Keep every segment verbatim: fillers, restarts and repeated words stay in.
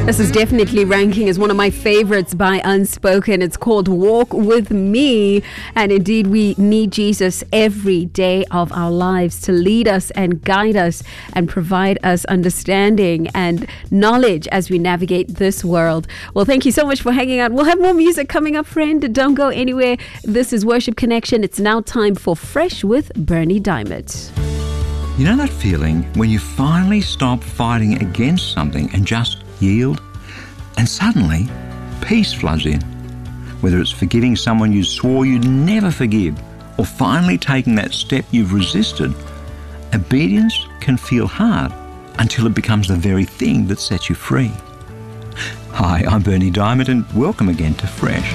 This is definitely ranking as one of my favorites by Unspoken. It's called Walk With Me. And indeed, we need Jesus every day of our lives to lead us and guide us and provide us understanding and knowledge as we navigate this world. Well, thank you so much for hanging out. We'll have more music coming up, friend. Don't go anywhere. This is Worship Connection. It's now time for Fresh with Bernie Diamond. You know that feeling when you finally stop fighting against something and just yield? And suddenly, peace floods in. Whether it's forgiving someone you swore you'd never forgive, or finally taking that step you've resisted, obedience can feel hard until it becomes the very thing that sets you free. Hi, I'm Bernie Diamond, and welcome again to Fresh.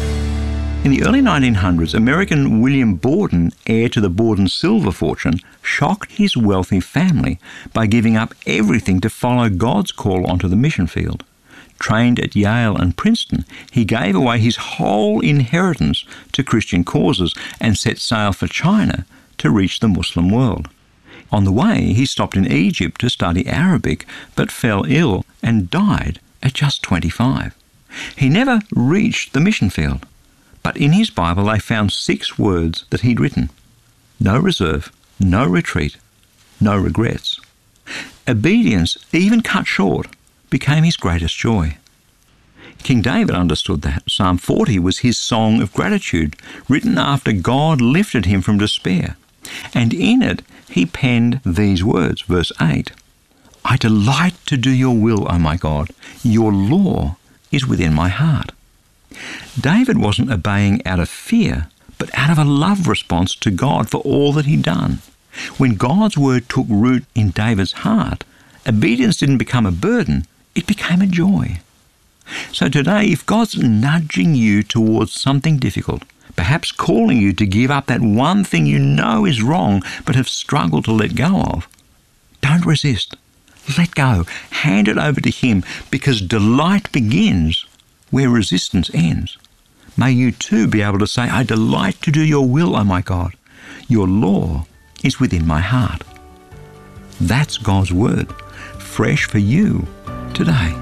In the early nineteen hundreds, American William Borden, heir to the Borden silver fortune, shocked his wealthy family by giving up everything to follow God's call onto the mission field. Trained at Yale and Princeton, he gave away his whole inheritance to Christian causes and set sail for China to reach the Muslim world. On the way, he stopped in Egypt to study Arabic, but fell ill and died at just twenty-five. He never reached the mission field. But in his Bible they found six words that he'd written. No reserve, no retreat, no regrets. Obedience, even cut short, became his greatest joy. King David understood that. Psalm forty was his song of gratitude, written after God lifted him from despair. And in it he penned these words, verse eight. I delight to do your will, O my God. Your law is within my heart. David wasn't obeying out of fear, but out of a love response to God for all that he'd done. When God's word took root in David's heart, obedience didn't become a burden, it became a joy. So today, if God's nudging you towards something difficult, perhaps calling you to give up that one thing you know is wrong but have struggled to let go of, don't resist. Let go. Hand it over to Him, because delight begins where resistance ends. May you too be able to say, I delight to do your will, O my God. Your law is within my heart. That's God's word, fresh for you today.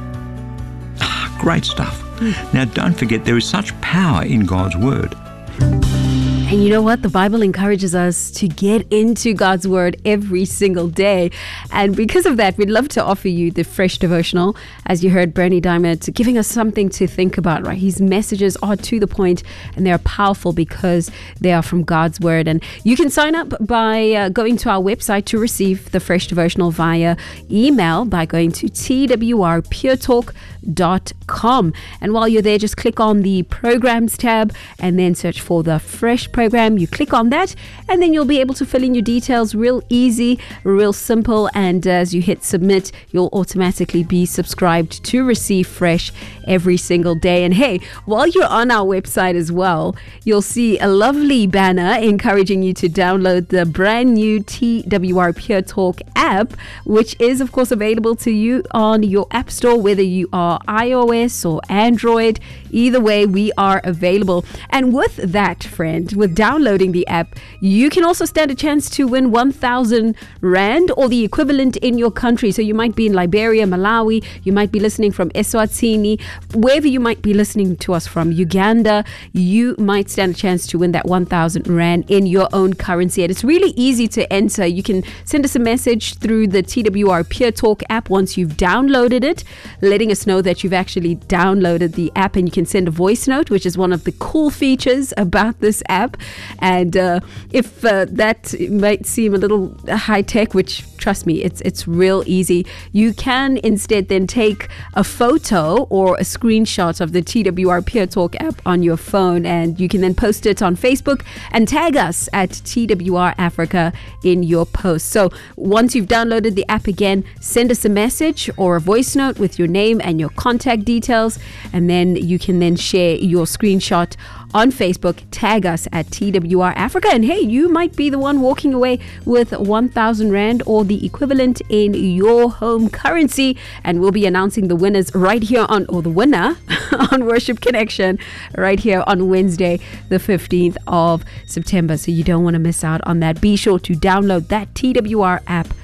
Ah, great stuff. Mm. Now don't forget, there is such power in God's word. And you know what? The Bible encourages us to get into God's Word every single day. And because of that, we'd love to offer you the Fresh Devotional. As you heard Bernie Diamond giving us something to think about, right? His messages are to the point and they're powerful because they are from God's Word. And you can sign up by uh, going to our website to receive the Fresh Devotional via email by going to t w r pure talk dot com. And while you're there, just click on the Programs tab and then search for the Fresh Program. You click on that and then you'll be able to fill in your details real easy, real simple, and as you hit submit, you'll automatically be subscribed to receive Fresh every single day. And hey, while you're on our website as well, you'll see a lovely banner encouraging you to download the brand new T W R Pure Talk app, which is of course available to you on your app store, whether you are iOS or Android. Either way, we are available. And with that, friend, with downloading the app, you can also stand a chance to win one thousand rand or the equivalent in your country. So you might be in Liberia, Malawi, you might be listening from Eswatini, wherever you might be listening to us from, Uganda, you might stand a chance to win that one thousand rand in your own currency. And it's really easy to enter. You can send us a message through the T W R Pure Talk app once you've downloaded it, letting us know that you've actually downloaded the app, and you can send a voice note, which is one of the cool features about this app. And uh, if uh, that might seem a little high tech, which trust me, it's it's real easy, you can instead then take a photo or a screenshot of the T W R Pure Talk app on your phone, and you can then post it on Facebook and tag us at T W R Africa in your post. So once you've downloaded the app, again, send us a message or a voice note with your name and your contact details, and then you can then share your screenshot on Facebook, tag us at T W R Africa, and hey, you might be the one walking away with one thousand rand or the equivalent in your home currency, and we'll be announcing the winners right here on, or the winner on Worship Connection right here on Wednesday, the fifteenth of September. So you don't want to miss out on that. Be sure to download that T W R app